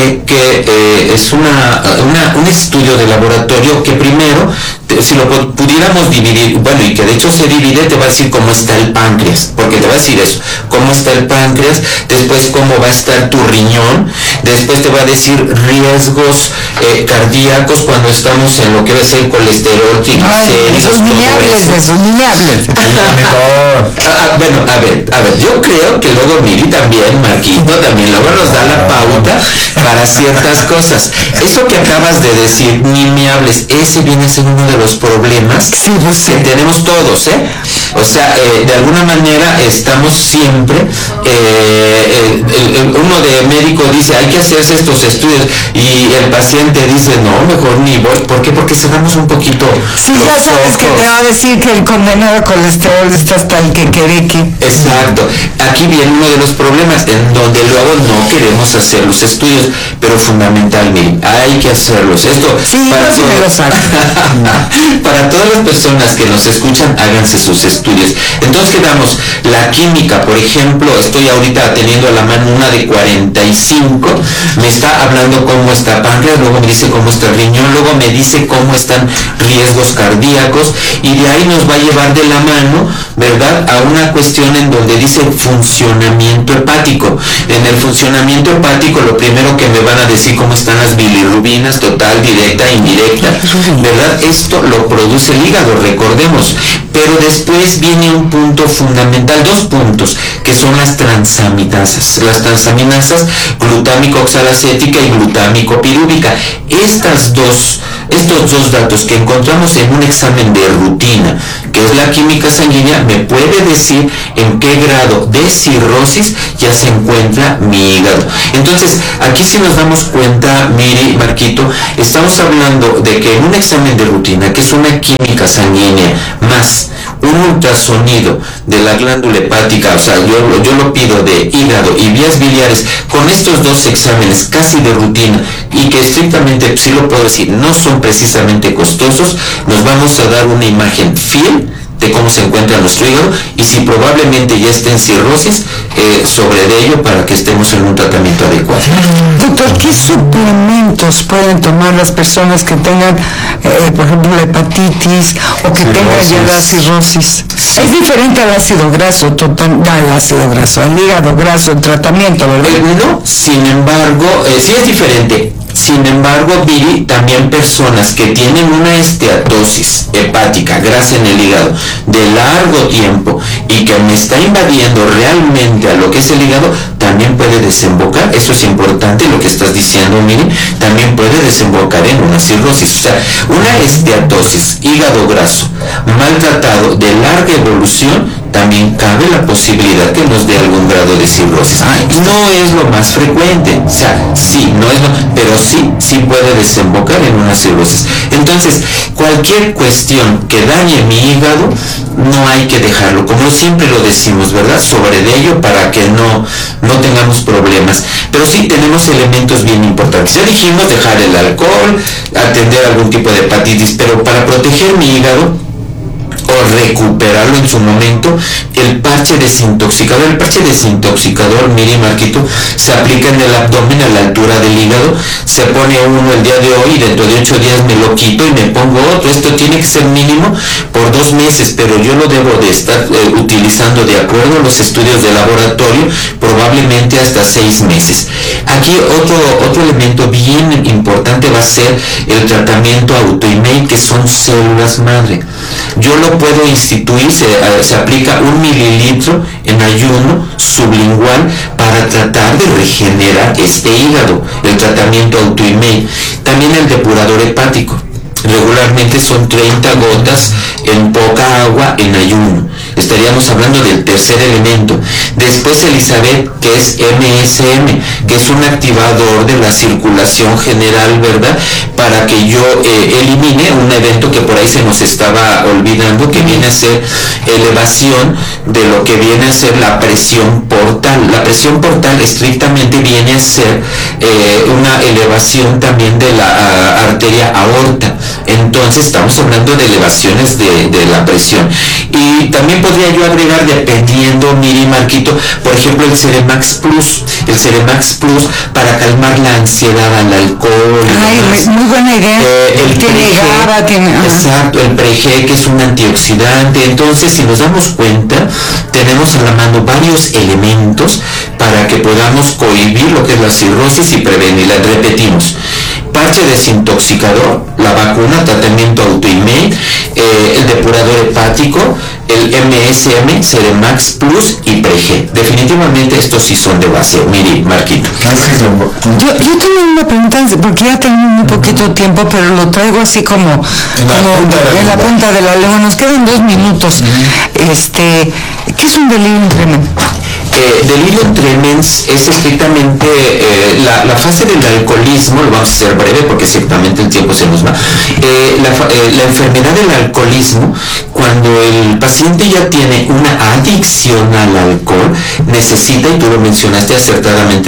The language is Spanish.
es un estudio de laboratorio que primero, si lo pudiéramos dividir, bueno, y que de hecho se divide, te va a decir cómo está el páncreas, porque te va a decir eso, cómo está el páncreas, después cómo va a estar tu riñón, después te va a decir riesgos cardíacos cuando estamos en lo que va a ser el colesterol, triglicéridos, esos ni hables. Bueno, a ver, yo creo que luego Miri también, Marquito también, luego nos da la pauta para ciertas cosas. Eso que acabas de decir, ni me hables, ese viene a ser uno de los problemas que tenemos todos, O sea, de alguna manera estamos siempre, uno de médico dice, hay que hacerse estos estudios, y el paciente dice, no, mejor ni voy. ¿Por qué? Porque cerramos un poquito. Sí, ya sabes que te va a decir que el condenado colesterol está hasta el quequereque. Exacto. Aquí viene uno de los problemas, en donde luego no queremos hacer los estudios, pero fundamentalmente hay que hacerlos. Esto sí, para todas las personas que nos escuchan, háganse sus estudios. Entonces quedamos, la química, por ejemplo, estoy ahorita teniendo a la mano una de 45, me está hablando cómo está páncreas, luego me dice cómo está el riñón, luego me dice cómo están riesgos cardíacos, y de ahí nos va a llevar de la mano, ¿verdad?, a una cuestión en donde dice funcionamiento hepático. En el funcionamiento hepático, lo primero que me van a decir cómo están las bilirrubinas, total, directa, indirecta, ¿verdad? Esto lo produce el hígado, recordemos. Pero después viene un punto fundamental, dos puntos, que son las transaminasas. Las transaminasas glutámico-oxalacética y glutámico-pirúvica. Estos dos datos que encontramos en un examen de rutina, que es la química sanguínea, me puede decir en qué grado de cirrosis ya se encuentra mi hígado. Entonces, aquí si nos damos cuenta, Miri, Marquito, estamos hablando de que en un examen de rutina, que es una química sanguínea más un ultrasonido de la glándula hepática, o sea, yo lo pido de hígado y vías biliares, con estos dos exámenes casi de rutina, y que estrictamente, sí lo puedo decir, no son precisamente costosos, nos vamos a dar una imagen fiel de cómo se encuentra nuestro hígado, y si probablemente ya está en cirrosis, sobre de ello, para que estemos en un tratamiento adecuado. Doctor, ¿qué suplementos pueden tomar las personas que tengan, por ejemplo, la hepatitis o que tengan ya la cirrosis? Sí. Es diferente al ácido graso, al hígado graso, el tratamiento, ¿verdad? No, sin embargo, sí es diferente. Sin embargo, Viri, también personas que tienen una esteatosis hepática, grasa en el hígado, de largo tiempo, y que me está invadiendo realmente a lo que es el hígado, también puede desembocar, eso es importante lo que estás diciendo, Miri, también puede desembocar en una cirrosis. O sea, una esteatosis, hígado graso, maltratado, de larga evolución, también cabe la posibilidad que nos dé algún grado de cirrosis. No es lo más frecuente, o sea, sí, no es pero sí puede desembocar en una cirrosis. Entonces, cualquier cuestión que dañe mi hígado, no hay que dejarlo, como siempre lo decimos, ¿verdad?, sobre de ello, para que no tengamos problemas. Pero sí tenemos elementos bien importantes. Ya dijimos dejar el alcohol, atender algún tipo de hepatitis, pero para proteger mi hígado o recuperarlo en su momento, el parche desintoxicador, Miri, Marquito, se aplica en el abdomen a la altura del hígado, se pone uno el día de hoy y dentro de 8 días me lo quito y me pongo otro. Esto tiene que ser mínimo por 2 meses, pero yo lo debo de estar utilizando de acuerdo a los estudios de laboratorio, probablemente hasta 6 meses. Aquí otro elemento bien importante va a ser el tratamiento autoinmune, que son células madre. Yo lo puedo instituir, se aplica 1 mililitro en ayuno sublingual para tratar de regenerar este hígado, el tratamiento autoinmune. También el depurador hepático, regularmente son 30 gotas en poca agua en ayuno. Estaríamos hablando del tercer elemento. Después Elizabeth, que es MSM, que es un activador de la circulación general, ¿verdad?, para que yo elimine un evento que por ahí se nos estaba olvidando, que viene a ser elevación de lo que viene a ser la presión por portal. La presión portal estrictamente viene a ser una elevación también de la arteria aorta. Entonces estamos hablando de elevaciones de la presión. Y también podría yo agregar, dependiendo, Miri, Marquito, por ejemplo, el Ceremax Plus. El Ceremax Plus para calmar la ansiedad al alcohol. Ay, muy buena idea. El tiene GABA, exacto, el Pre-G, que es un antioxidante. Entonces, si nos damos cuenta, tenemos a la mano varios elementos para que podamos cohibir lo que es la cirrosis y prevenirla. Repetimos: parche desintoxicador, la vacuna, tratamiento autoinmune, el depurador hepático, el MSM, Ceremax Plus y Pre-G. Definitivamente estos sí son de base. Miri, Marquito. Yo tengo una pregunta, porque ya tengo muy poquito tiempo, pero lo traigo así como en la punta de la lengua. Nos quedan 2 minutos. ¿Qué es un delirium tremens? Delirium tremens es estrictamente la fase del alcoholismo. Lo vamos a hacer breve porque ciertamente el tiempo se nos va. La enfermedad del alcoholismo, cuando el paciente ya tiene una adicción al alcohol, necesita, y tú lo mencionaste acertadamente,